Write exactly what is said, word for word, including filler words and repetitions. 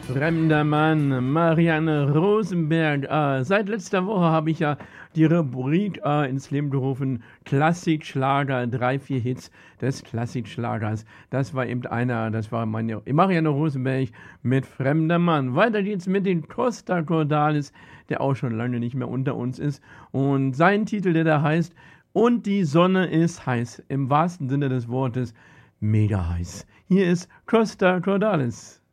Fremder Mann, Marianne Rosenberg. Äh, seit letzter Woche habe ich ja die Rubrik äh, ins Leben gerufen, Klassikschlager, drei, vier Hits des Klassikschlagers. Das war eben einer, das war meine Marianne Rosenberg mit Fremder Mann. Weiter geht's mit den Costa Cordalis, der auch schon lange nicht mehr unter uns ist. Und sein Titel, der da heißt, Und die Sonne ist heiß, im wahrsten Sinne des Wortes, mega heiß. Hier ist Costa Cordalis.